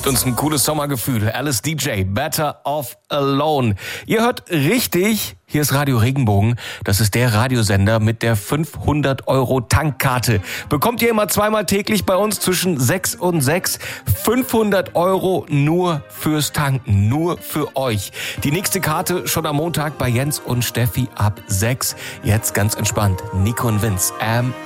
gibt uns ein cooles Sommergefühl. Alice DJ, Better Off Alone. Ihr hört richtig, hier ist Radio Regenbogen. Das ist der Radiosender mit der 500 € Tankkarte. Bekommt ihr immer zweimal täglich bei uns zwischen 6 und 6. 500 € nur fürs Tanken, nur für euch. Die nächste Karte schon am Montag bei Jens und Steffi ab 6. Jetzt ganz entspannt. Nico und Vince,